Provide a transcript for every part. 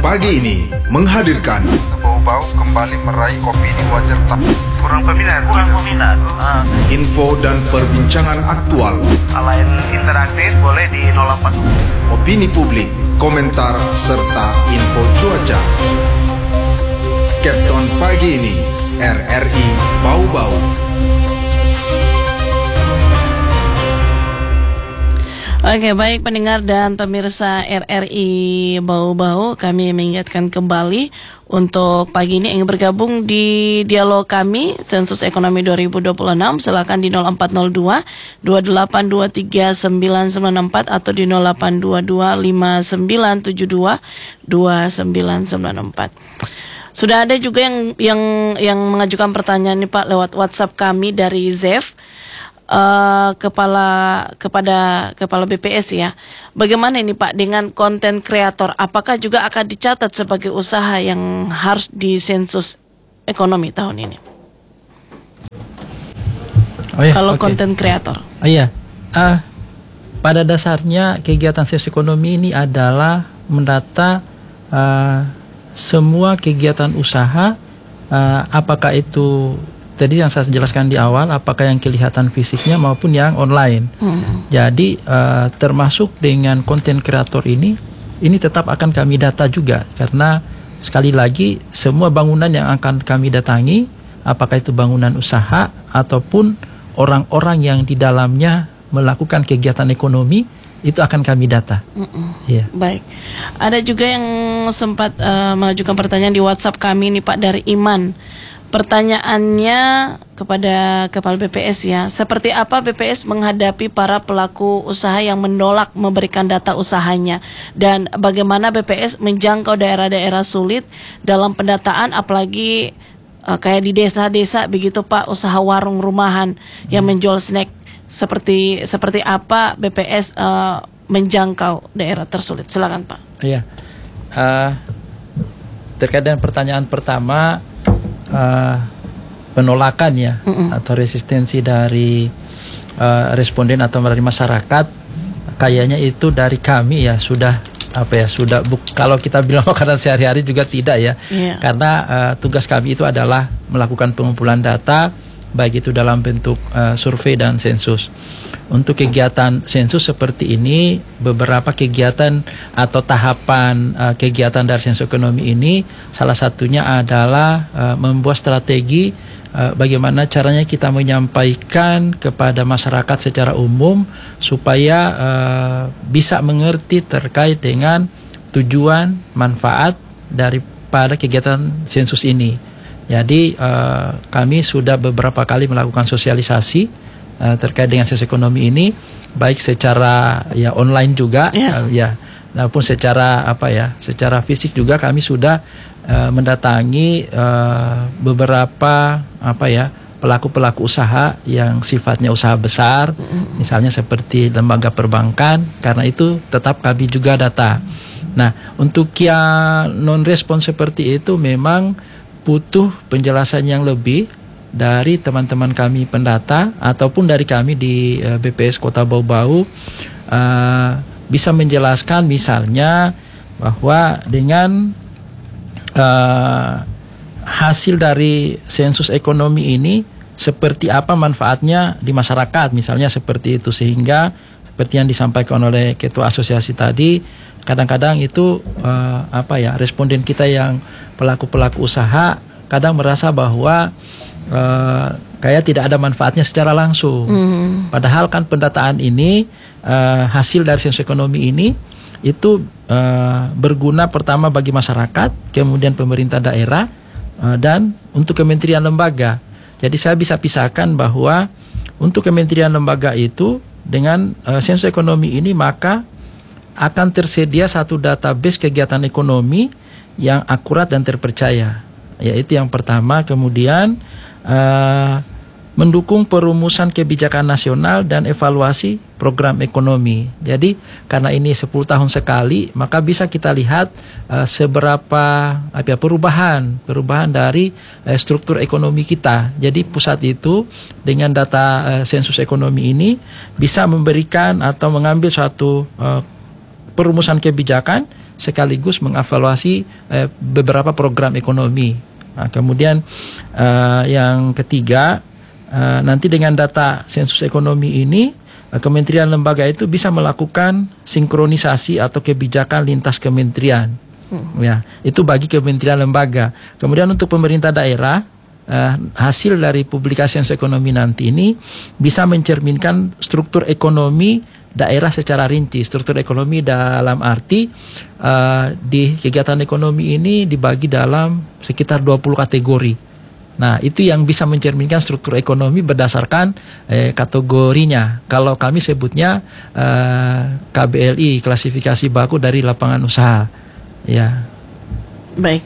pagi ini menghadirkan Bau-bau kembali meraih opini wajar tak kurang peminat. Info dan perbincangan aktual, Selain interaktif boleh di 08. opini publik, komentar, serta info cuaca. Captain pagi ini, RRI Bau-Bau. Oke, baik pendengar dan pemirsa RRI Bau-Bau, kami mengingatkan kembali untuk pagi ini yang bergabung di dialog kami Sensus Ekonomi 2026, silakan di 0402 2823 994 atau di 0822 5972 2994. Sudah ada juga yang mengajukan pertanyaan nih Pak lewat WhatsApp kami dari Zef. Kepala BPS ya. Bagaimana ini Pak dengan konten kreator? Apakah juga akan dicatat sebagai usaha yang harus disensus ekonomi tahun ini? Kalau konten kreator. Pada dasarnya kegiatan sensus ekonomi ini adalah mendata semua kegiatan usaha, apakah itu tadi yang saya jelaskan di awal, apakah yang kelihatan fisiknya maupun yang online. Jadi termasuk dengan konten kreator ini tetap akan kami data juga, karena sekali lagi semua bangunan yang akan kami datangi, apakah itu bangunan usaha ataupun orang-orang yang di dalamnya melakukan kegiatan ekonomi, itu akan kami data. Yeah. Baik. Ada juga yang sempat mengajukan pertanyaan di WhatsApp kami nih Pak dari Iman. Pertanyaannya kepada Kepala BPS ya, seperti apa BPS menghadapi para pelaku usaha yang menolak memberikan data usahanya, dan bagaimana BPS menjangkau daerah-daerah sulit dalam pendataan, apalagi kayak di desa-desa begitu Pak, usaha warung rumahan yang menjual snack, seperti apa BPS menjangkau daerah tersulit? Silakan Pak. Iya. Terkait dengan pertanyaan pertama, penolakan ya atau resistensi dari responden atau dari masyarakat, kayaknya itu dari kami ya sudah kalau kita bilang makanan sehari-hari juga tidak ya, karena tugas kami itu adalah melakukan pengumpulan data, baik itu dalam bentuk survei dan sensus. Untuk kegiatan sensus seperti ini, beberapa kegiatan atau tahapan kegiatan dari sensus ekonomi ini, salah satunya adalah membuat strategi bagaimana caranya kita menyampaikan kepada masyarakat secara umum supaya bisa mengerti terkait dengan tujuan, manfaat daripada kegiatan sensus ini. Jadi kami sudah beberapa kali melakukan sosialisasi terkait dengan sensus ekonomi ini, baik secara online juga maupun secara secara fisik juga. Kami sudah mendatangi beberapa pelaku-pelaku usaha yang sifatnya usaha besar, misalnya seperti lembaga perbankan, karena itu tetap kami juga data. Nah, untuk yang non-respon seperti itu memang butuh penjelasan yang lebih dari teman-teman kami pendata ataupun dari kami di BPS Kota Bau-Bau, bisa menjelaskan misalnya bahwa dengan hasil dari sensus ekonomi ini seperti apa manfaatnya di masyarakat, misalnya seperti itu, sehingga seperti yang disampaikan oleh Ketua Asosiasi tadi, kadang-kadang itu responden kita yang pelaku-pelaku usaha kadang merasa bahwa kayak tidak ada manfaatnya secara langsung. Padahal kan pendataan ini, hasil dari sensus ekonomi ini itu berguna pertama bagi masyarakat, kemudian pemerintah daerah, dan untuk kementerian lembaga. Jadi saya bisa pisahkan bahwa untuk kementerian lembaga itu dengan sensus ekonomi ini maka akan tersedia satu database kegiatan ekonomi yang akurat dan terpercaya. Yaitu yang pertama. Kemudian mendukung perumusan kebijakan nasional dan evaluasi program ekonomi. Jadi karena ini 10 tahun sekali, maka bisa kita lihat seberapa perubahan dari struktur ekonomi kita. Jadi pusat itu dengan data sensus ekonomi ini bisa memberikan atau mengambil suatu perumusan kebijakan sekaligus mengevaluasi beberapa program ekonomi. Nah, kemudian yang ketiga, nanti dengan data sensus ekonomi ini, kementerian lembaga itu bisa melakukan sinkronisasi atau kebijakan lintas kementerian. Ya, itu bagi kementerian lembaga. Kemudian untuk pemerintah daerah, hasil dari publikasi sensus ekonomi nanti ini bisa mencerminkan struktur ekonomi daerah secara rinci. Struktur ekonomi dalam arti di kegiatan ekonomi ini dibagi dalam sekitar 20 kategori. Nah, itu yang bisa mencerminkan struktur ekonomi berdasarkan kategorinya. Kalau kami sebutnya KBLI, klasifikasi baku dari lapangan usaha. Ya. Baik.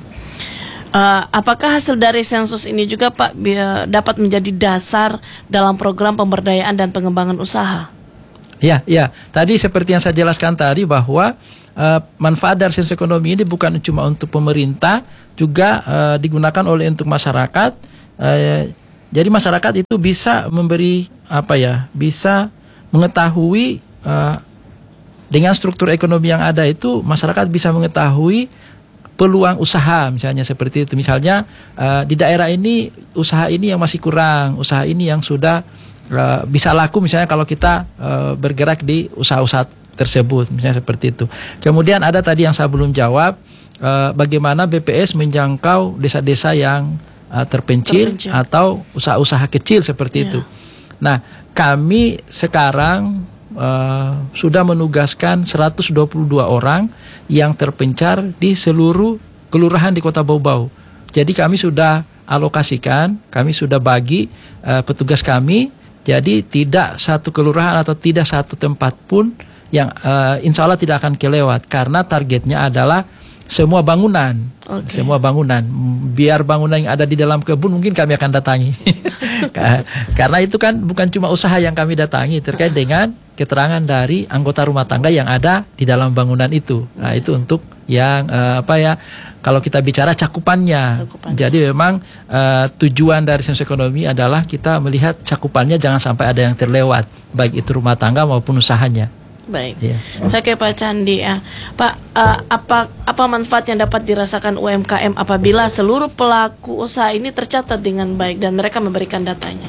Apakah hasil dari sensus ini juga Pak dapat menjadi dasar dalam program pemberdayaan dan pengembangan usaha? Ya. Tadi seperti yang saya jelaskan tadi bahwa manfaat dari sensus ekonomi ini bukan cuma untuk pemerintah, juga digunakan untuk masyarakat. Jadi masyarakat itu bisa memberi bisa mengetahui dengan struktur ekonomi yang ada itu, masyarakat bisa mengetahui peluang usaha, misalnya seperti itu. Misalnya di daerah ini usaha ini yang masih kurang, usaha ini yang sudah bisa laku, misalnya kalau kita bergerak di usaha-usaha tersebut, misalnya seperti itu. Kemudian ada tadi yang saya belum jawab, bagaimana BPS menjangkau desa-desa yang terpencil atau usaha-usaha kecil seperti itu. Nah, kami sekarang sudah menugaskan 122 orang yang terpencar di seluruh kelurahan di Kota Bau-Bau. Jadi kami sudah alokasikan, kami sudah bagi petugas kami, jadi tidak satu kelurahan atau tidak satu tempat pun yang insya Allah tidak akan kelewat, karena targetnya adalah semua bangunan. Semua bangunan. Biar bangunan yang ada di dalam kebun mungkin kami akan datangi. Karena itu kan bukan cuma usaha yang kami datangi, terkait dengan keterangan dari anggota rumah tangga yang ada di dalam bangunan itu. Nah, itu untuk yang kalau kita bicara cakupannya. Jadi memang tujuan dari sensus ekonomi adalah kita melihat cakupannya, jangan sampai ada yang terlewat, baik itu rumah tangga maupun usahanya. Baik, saya ke Pak Candi ya. Pak, apa manfaat yang dapat dirasakan UMKM apabila seluruh pelaku usaha ini tercatat dengan baik dan mereka memberikan datanya?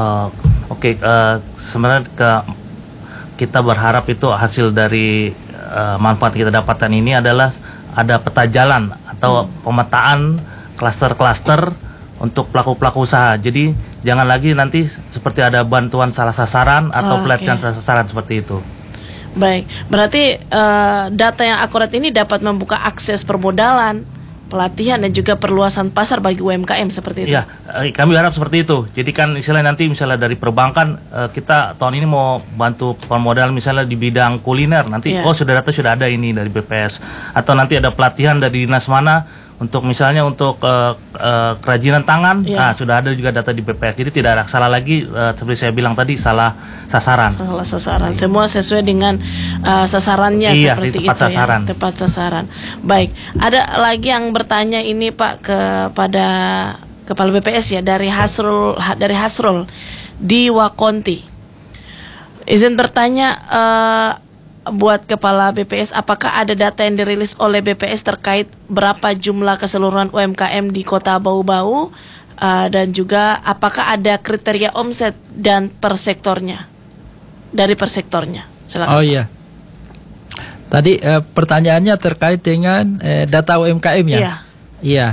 Sebenarnya kita berharap itu hasil dari manfaat kita dapatkan ini adalah ada peta jalan atau pemetaan klaster-klaster untuk pelaku-pelaku usaha. Jadi jangan lagi nanti seperti ada bantuan salah sasaran atau pelatihan salah sasaran seperti itu. Baik, berarti data yang akurat ini dapat membuka akses permodalan, pelatihan dan juga perluasan pasar bagi UMKM seperti itu. Iya, kami harap seperti itu. Jadi kan misalnya nanti dari perbankan kita tahun ini mau bantu permodalan misalnya di bidang kuliner, nanti sudah ada ini dari BPS, atau nanti ada pelatihan dari dinas mana untuk misalnya untuk kerajinan tangan, sudah ada juga data di BPS. Jadi tidak ada salah lagi, seperti saya bilang tadi, salah sasaran. Salah sasaran. Semua sesuai dengan sasarannya, seperti tepat itu sasaran. Ya, tepat sasaran. Baik, ada lagi yang bertanya ini Pak kepada Kepala BPS ya, dari Hasrul di Wakonti. Izin bertanya buat Kepala BPS, apakah ada data yang dirilis oleh BPS terkait berapa jumlah keseluruhan UMKM di Kota Bau-Bau, dan juga apakah ada kriteria omset dan per sektornya, dari per sektornya? Silakan. Oh iya, tadi pertanyaannya terkait dengan data UMKM ya? Iya.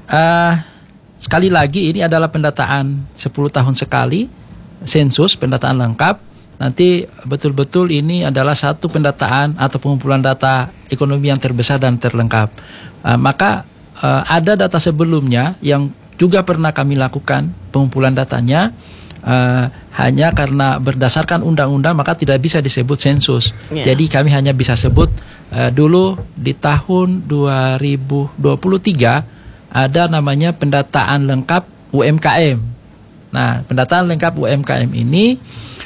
Sekali lagi ini adalah pendataan 10 tahun sekali, sensus, pendataan lengkap. Nanti betul-betul ini adalah satu pendataan atau pengumpulan data ekonomi yang terbesar dan terlengkap. Maka ada data sebelumnya yang juga pernah kami lakukan pengumpulan datanya, hanya karena berdasarkan undang-undang maka tidak bisa disebut sensus. Jadi kami hanya bisa sebut dulu di tahun 2023 ada namanya pendataan lengkap UMKM. Nah, pendataan lengkap UMKM ini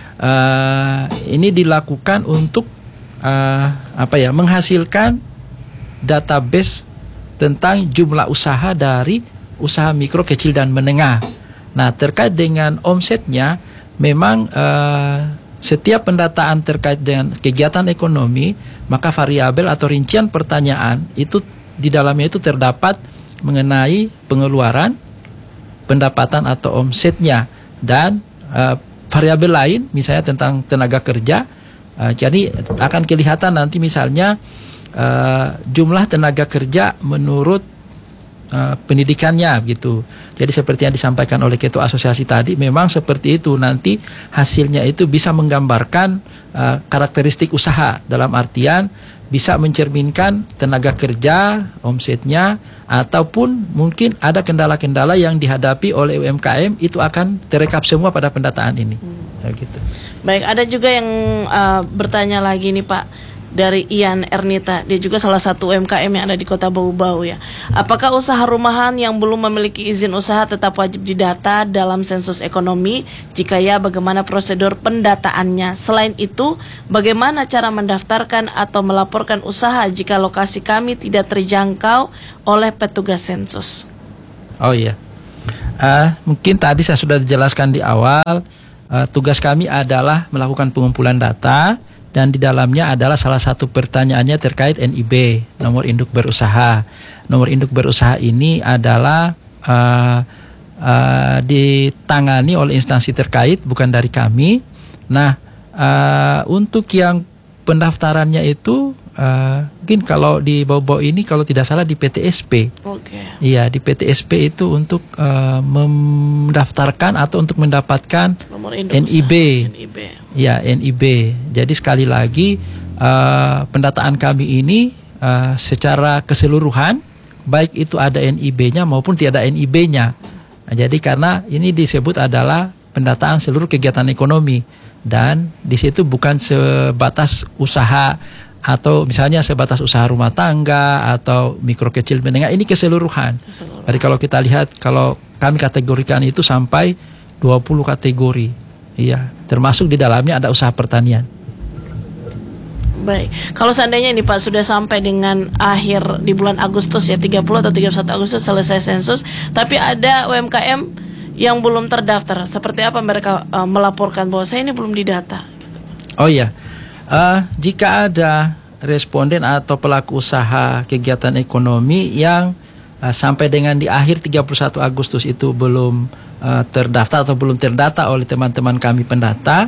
dilakukan untuk menghasilkan database tentang jumlah usaha dari usaha mikro, kecil dan menengah. Nah, terkait dengan omsetnya memang setiap pendataan terkait dengan kegiatan ekonomi, maka variabel atau rincian pertanyaan itu di dalamnya itu terdapat mengenai pengeluaran, pendapatan atau omsetnya, dan variabel lain misalnya tentang tenaga kerja. Jadi akan kelihatan nanti misalnya jumlah tenaga kerja menurut pendidikannya gitu. Jadi seperti yang disampaikan oleh Ketua Asosiasi tadi, memang seperti itu, nanti hasilnya itu bisa menggambarkan karakteristik usaha, dalam artian bisa mencerminkan tenaga kerja, omsetnya, ataupun mungkin ada kendala-kendala yang dihadapi oleh UMKM, itu akan terekap semua pada pendataan ini. Gitu. Baik, ada juga yang bertanya lagi nih Pak, dari Ian Ernita. Dia juga salah satu UMKM yang ada di Kota Bau-Bau ya. Apakah usaha rumahan yang belum memiliki izin usaha tetap wajib didata dalam sensus ekonomi? Jika ya, bagaimana prosedur pendataannya? Selain itu, bagaimana cara mendaftarkan atau melaporkan usaha jika lokasi kami tidak terjangkau oleh petugas sensus? Oh iya, mungkin tadi saya sudah dijelaskan di awal. Tugas kami adalah melakukan pengumpulan data, dan di dalamnya adalah salah satu pertanyaannya terkait NIB, nomor induk berusaha. Nomor induk berusaha ini adalah ditangani oleh instansi terkait, bukan dari kami. Nah, untuk yang pendaftarannya itu mungkin kalau di Bau-Bau ini kalau tidak salah di PTSP. Oke. Iya, di PTSP itu untuk mendaftarkan atau untuk mendapatkan Nomor induk NIB. usaha, NIB. Ya, NIB. Jadi sekali lagi pendataan kami ini secara keseluruhan, baik itu ada NIB-nya maupun tiada NIB-nya. Nah, jadi karena ini disebut adalah pendataan seluruh kegiatan ekonomi, dan di situ bukan sebatas usaha atau misalnya sebatas usaha rumah tangga atau mikro kecil menengah, ini keseluruhan. Jadi kalau kita lihat, kalau kami kategorikan itu sampai 20 kategori. Iya, termasuk di dalamnya ada usaha pertanian. Baik, kalau seandainya ini Pak sudah sampai dengan akhir di bulan Agustus ya, 30 atau 31 Agustus selesai sensus, tapi ada UMKM yang belum terdaftar, seperti apa mereka melaporkan bahwa saya ini belum didata? Gitu. Oh iya, jika ada responden atau pelaku usaha kegiatan ekonomi yang sampai dengan di akhir 31 Agustus itu belum terdaftar atau belum terdata oleh teman-teman kami pendata,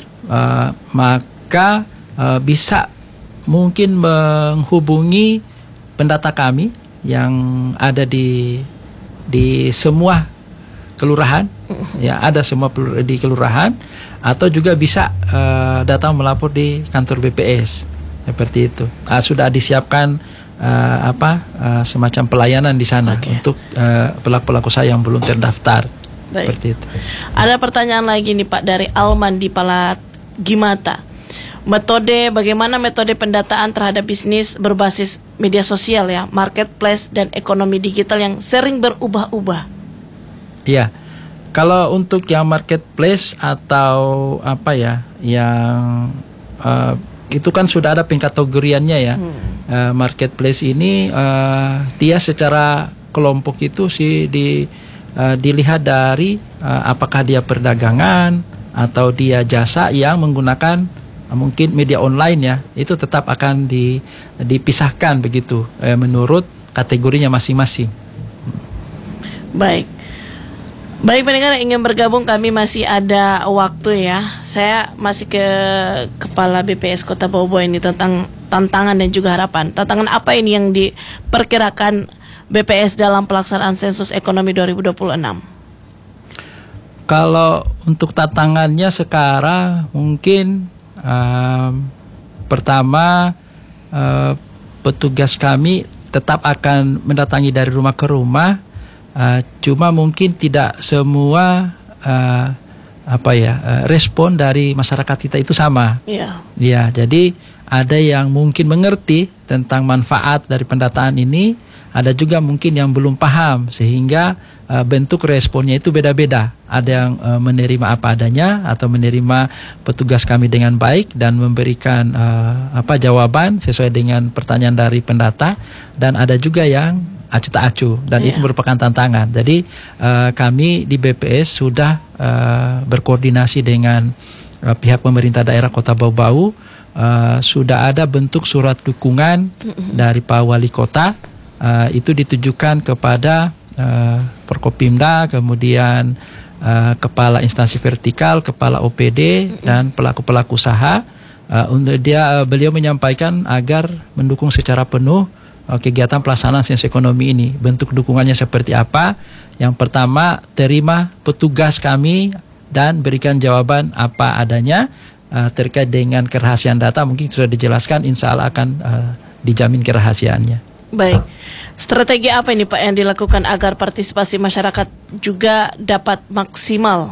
maka bisa mungkin menghubungi pendata kami yang ada di semua kelurahan, ya ada semua di kelurahan, atau juga bisa datang melapor di kantor BPS seperti itu. Sudah disiapkan semacam pelayanan di sana untuk pelaku-pelaku usaha yang belum terdaftar. Baik. Seperti itu. Ada pertanyaan lagi nih Pak dari Alman di Palat Gimata. Bagaimana metode pendataan terhadap bisnis berbasis media sosial ya, marketplace dan ekonomi digital yang sering berubah-ubah? Iya. Kalau untuk yang marketplace atau yang itu kan sudah ada pengkategoriannya ya. Marketplace ini dia secara kelompok itu sih dilihat dari apakah dia perdagangan atau dia jasa yang menggunakan mungkin media online ya, itu tetap akan dipisahkan begitu menurut kategorinya masing-masing. Baik pendengar yang ingin bergabung, kami masih ada waktu ya. Saya masih ke Kepala BPS Kota Bau-Bau ini tentang tantangan dan juga harapan. Tantangan apa ini yang diperkirakan BPS dalam pelaksanaan sensus ekonomi 2026? Kalau untuk tantangannya sekarang mungkin pertama petugas kami tetap akan mendatangi dari rumah ke rumah, cuma mungkin tidak semua respon dari masyarakat kita itu sama. Iya. Ya, jadi ada yang mungkin mengerti tentang manfaat dari pendataan ini, ada juga mungkin yang belum paham, sehingga bentuk responnya itu beda-beda. Ada yang menerima apa adanya atau menerima petugas kami dengan baik dan memberikan jawaban sesuai dengan pertanyaan dari pendata, dan ada juga yang acuh tak acuh, dan itu merupakan tantangan. Jadi kami di BPS sudah berkoordinasi dengan pihak pemerintah daerah Kota Bau-Bau sudah ada bentuk surat dukungan dari Pak Wali Kota, itu ditujukan kepada Forkopimda, kemudian kepala instansi vertikal, kepala OPD dan pelaku-pelaku usaha. Beliau menyampaikan agar mendukung secara penuh kegiatan pelaksanaan sensus ekonomi ini. Bentuk dukungannya seperti apa? Yang pertama, terima petugas kami dan berikan jawaban apa adanya terkait dengan kerahasiaan data. Mungkin sudah dijelaskan, insya Allah akan dijamin kerahasiaannya. Baik, strategi apa ini Pak yang dilakukan agar partisipasi masyarakat juga dapat maksimal?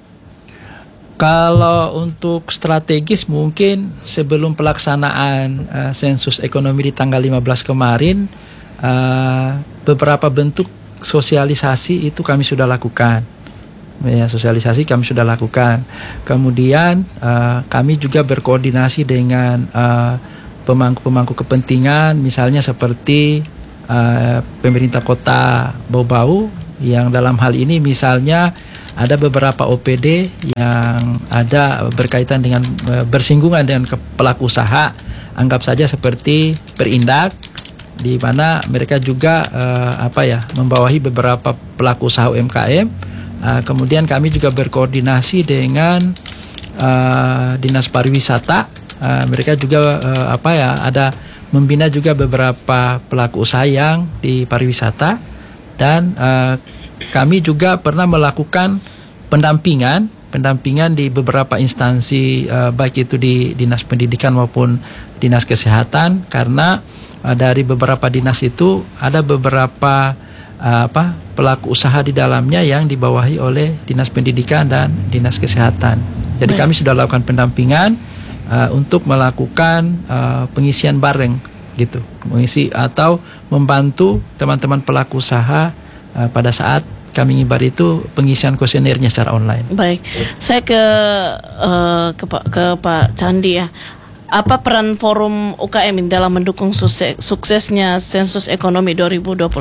Kalau untuk strategis mungkin sebelum pelaksanaan sensus ekonomi di tanggal 15 kemarin, beberapa bentuk sosialisasi itu kami sudah lakukan. Ya, sosialisasi kami sudah lakukan. Kemudian kami juga berkoordinasi dengan pemangku-pemangku kepentingan, misalnya seperti pemerintah Kota Bau-Bau, yang dalam hal ini misalnya ada beberapa OPD yang ada berkaitan dengan bersinggungan dengan pelaku usaha, anggap saja seperti Perindak, di mana mereka juga membawahi beberapa pelaku usaha UMKM. Kemudian kami juga berkoordinasi dengan Dinas Pariwisata. Mereka juga ada membina juga beberapa pelaku usaha yang di pariwisata, dan kami juga pernah melakukan pendampingan di beberapa instansi, baik itu di Dinas Pendidikan maupun Dinas Kesehatan, karena dari beberapa dinas itu ada beberapa pelaku usaha di dalamnya yang dibawahi oleh Dinas Pendidikan dan Dinas Kesehatan. Jadi kami sudah lakukan pendampingan untuk melakukan pengisian bareng gitu, mengisi atau membantu teman-teman pelaku usaha pada saat kami ngibar itu pengisian kuesionernya secara online. Baik, saya ke Pak Candi ya. Apa peran forum UKM ini dalam mendukung suksesnya sensus ekonomi 2026?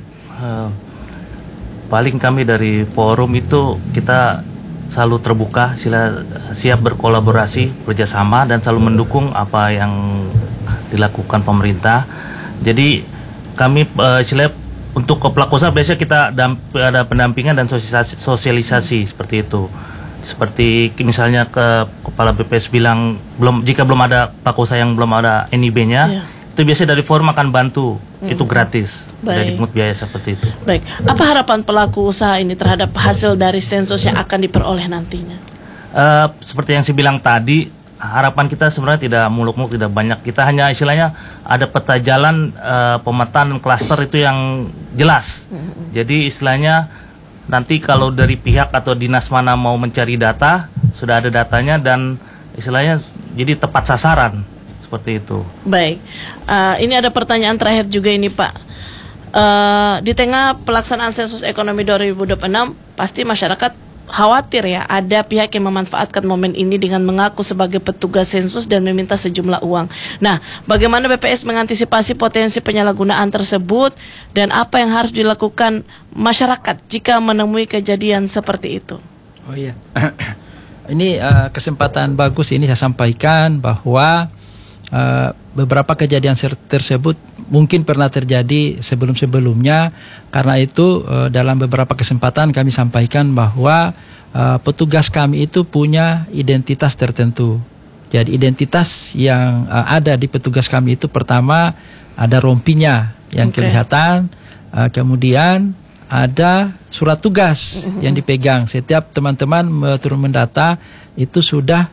Paling kami dari forum itu kita selalu terbuka, siap berkolaborasi, bekerjasama, dan selalu mendukung apa yang dilakukan pemerintah. Jadi kami untuk ke pelaku usaha biasanya kita ada pendampingan dan sosialisasi seperti itu. Seperti misalnya kepala BPS bilang jika belum ada pelaku usaha yang belum ada NIB-nya, itu biasanya dari forum akan bantu, itu gratis, tidak dipungut biaya seperti itu. Baik, apa harapan pelaku usaha ini terhadap hasil dari sensus yang akan diperoleh nantinya? Seperti yang saya bilang tadi, harapan kita sebenarnya tidak muluk-muluk, tidak banyak. Kita hanya istilahnya ada peta jalan pemetaan klaster itu yang jelas. Jadi istilahnya nanti kalau dari pihak atau dinas mana mau mencari data, sudah ada datanya, dan istilahnya jadi tepat sasaran seperti itu. Baik, ini ada pertanyaan terakhir juga ini Pak. Di tengah pelaksanaan sensus ekonomi 2026, pasti masyarakat khawatir ya, ada pihak yang memanfaatkan momen ini dengan mengaku sebagai petugas sensus dan meminta sejumlah uang. Nah, bagaimana BPS mengantisipasi potensi penyalahgunaan tersebut, dan apa yang harus dilakukan masyarakat jika menemui kejadian seperti itu? Oh iya, ini kesempatan bagus ini saya sampaikan bahwa beberapa kejadian tersebut mungkin pernah terjadi sebelum-sebelumnya. Karena itu dalam beberapa kesempatan kami sampaikan bahwa petugas kami itu punya identitas tertentu. Jadi identitas yang ada di petugas kami itu, pertama ada rompinya yang kelihatan, kemudian ada surat tugas yang dipegang. Setiap teman-teman turun mendata itu sudah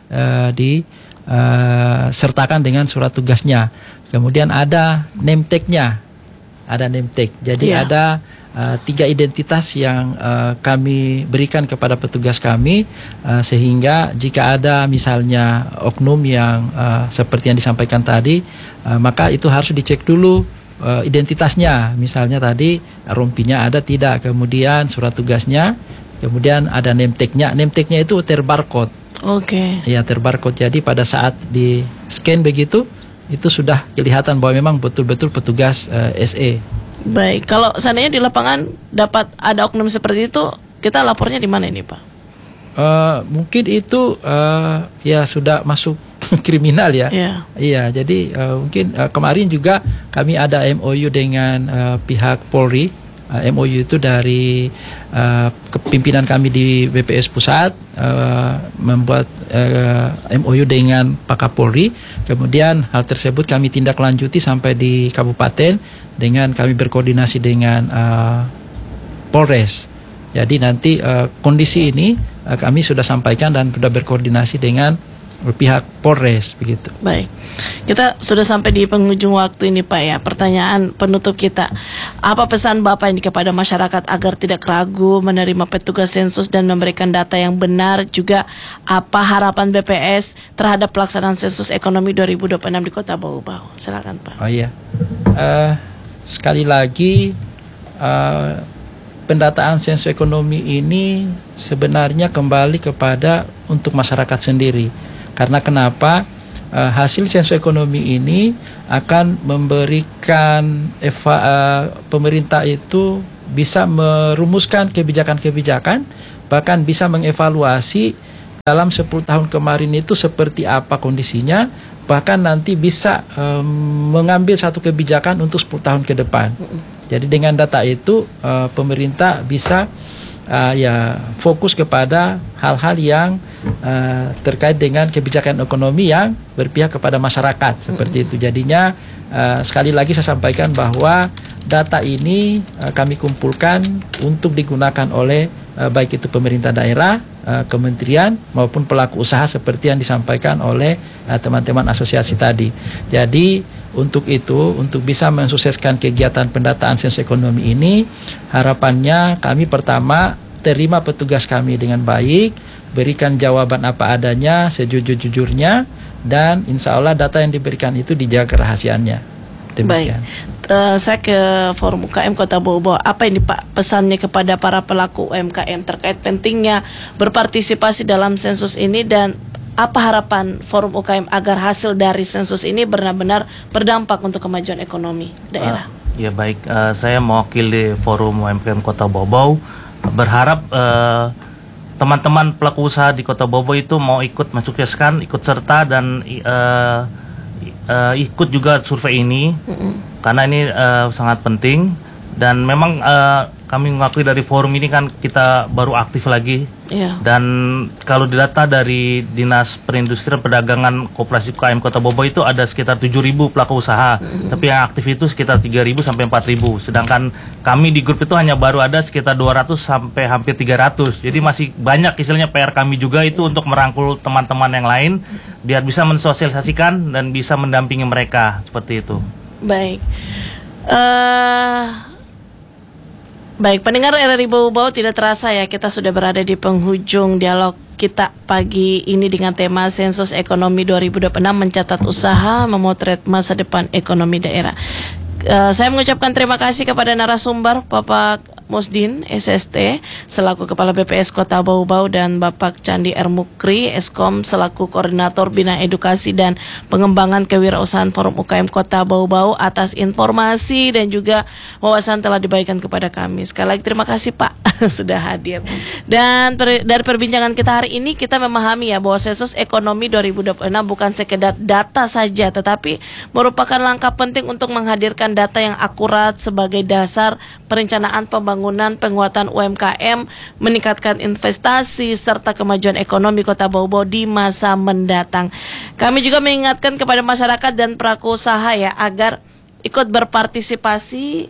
sertakan dengan surat tugasnya. Kemudian ada name tag-nya, Jadi ada 3 identitas yang kami berikan kepada petugas kami, sehingga jika ada misalnya oknum yang seperti yang disampaikan tadi, maka itu harus dicek dulu identitasnya. Misalnya tadi rompinya ada tidak, kemudian surat tugasnya, kemudian ada name tag-nya. Name tag-nya itu terbarcode. Oke. Ya, terbarcode. Jadi pada saat di scan begitu, itu sudah kelihatan bahwa memang betul-betul petugas SE. Baik, kalau seandainya di lapangan dapat ada oknum seperti itu, kita lapornya di mana ini Pak? Mungkin itu ya sudah masuk kriminal ya. Iya, jadi mungkin kemarin juga kami ada MOU dengan pihak Polri. MOU itu dari kepimpinan kami di BPS Pusat membuat MOU dengan Pak Kapolri. Kemudian hal tersebut kami tindak lanjuti sampai di kabupaten dengan kami berkoordinasi dengan Polres. Jadi nanti kondisi ini kami sudah sampaikan dan sudah berkoordinasi dengan pihak Polres begitu. Baik, kita sudah sampai di penghujung waktu ini Pak ya. Pertanyaan penutup kita, apa pesan Bapak ini kepada masyarakat agar tidak ragu menerima petugas sensus dan memberikan data yang benar? Juga apa harapan BPS terhadap pelaksanaan sensus ekonomi 2026 di Kota Bau-Bau? Silakan Pak. Oh iya, sekali lagi pendataan sensus ekonomi ini sebenarnya kembali kepada untuk masyarakat sendiri. Karena kenapa? Hasil sensus ekonomi ini akan memberikan pemerintah itu bisa merumuskan kebijakan-kebijakan, bahkan bisa mengevaluasi dalam 10 tahun kemarin itu seperti apa kondisinya, bahkan nanti bisa mengambil satu kebijakan untuk 10 tahun ke depan. Jadi dengan data itu pemerintah bisa ya fokus kepada hal-hal yang terkait dengan kebijakan ekonomi yang berpihak kepada masyarakat seperti itu. Jadinya sekali lagi saya sampaikan bahwa data ini kami kumpulkan untuk digunakan oleh baik itu pemerintah daerah, kementerian maupun pelaku usaha seperti yang disampaikan oleh teman-teman asosiasi tadi. Jadi untuk itu, untuk bisa mensukseskan kegiatan pendataan sensus ekonomi ini, harapannya kami pertama terima petugas kami dengan baik, berikan jawaban apa adanya, sejujur-jujurnya, dan insya Allah data yang diberikan itu dijaga rahasianya. Demikian. Baik, saya ke Forum UKM Kota Bau-Bau. Apa ini Pak pesannya kepada para pelaku UMKM terkait pentingnya berpartisipasi dalam sensus ini, dan apa harapan Forum UKM agar hasil dari sensus ini benar-benar berdampak untuk kemajuan ekonomi daerah? Ya baik, saya mewakili Forum UMKM Kota Bau-Bau berharap teman-teman pelaku usaha di Kota Bau-Bau itu mau ikut mensukseskan, ikut serta dan ikut juga survei ini karena ini sangat penting. Dan memang kami mengakui dari forum ini kan kita baru aktif lagi. Dan kalau didata dari Dinas Perindustrian Perdagangan Koperasi UKM Kota Bau-Bau itu ada sekitar 7.000 pelaku usaha. Tapi yang aktif itu sekitar 3.000 sampai 4.000. Sedangkan kami di grup itu hanya baru ada sekitar 200 sampai hampir 300. Jadi masih banyak istilahnya PR kami juga itu untuk merangkul teman-teman yang lain biar bisa mensosialisasikan dan bisa mendampingi mereka seperti itu. Baik. Baik, pendengar RRI Bau-Bau, tidak terasa ya kita sudah berada di penghujung dialog kita pagi ini dengan tema Sensus Ekonomi 2026 mencatat usaha, memotret masa depan ekonomi daerah. Saya mengucapkan terima kasih kepada narasumber Bapak Musdin SST selaku Kepala BPS Kota Bau-Bau dan Bapak Candi R. Mukri Eskom selaku Koordinator Bina Edukasi dan Pengembangan Kewirausahaan Forum UKM Kota Bau-Bau atas informasi dan juga wawasan telah dibagikan kepada kami. Sekali lagi terima kasih Pak sudah hadir. Dan dari perbincangan kita hari ini kita memahami ya bahwa sensus ekonomi 2026 bukan sekedar data saja, tetapi merupakan langkah penting untuk menghadirkan data yang akurat sebagai dasar perencanaan pembangunan, penguatan UMKM, meningkatkan investasi serta kemajuan ekonomi Kota Bau-Bau di masa mendatang. Kami juga mengingatkan kepada masyarakat dan pelaku usaha ya agar ikut berpartisipasi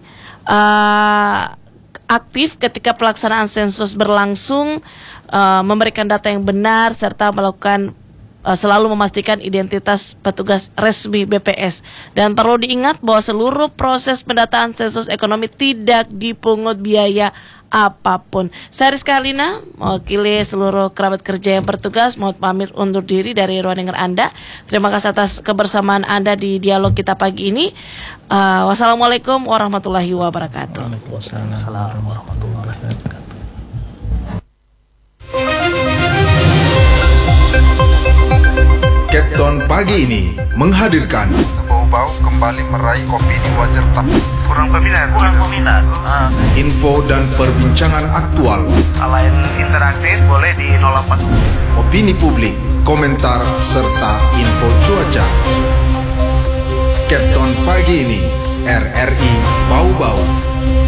aktif ketika pelaksanaan sensus berlangsung, memberikan data yang benar serta melakukan selalu memastikan identitas petugas resmi BPS. Dan perlu diingat bahwa seluruh proses pendataan sensus ekonomi tidak dipungut biaya apapun. Saya Rizka Alina, mewakili seluruh kerabat kerja yang bertugas, mau pamit undur diri dari ruang dengar Anda. Terima kasih atas kebersamaan Anda di dialog kita pagi ini. Wassalamualaikum warahmatullahi wabarakatuh. Waalaikumsalam warahmatullahi wabarakatuh. Capton pagi ini menghadirkan Bau-Bau kembali meraih opini wajar kurang peminat. Info dan perbincangan aktual, Selain interaktif boleh di 08. opini publik, komentar, serta info cuaca. Captain Pagi ini, RRI Bau-Bau.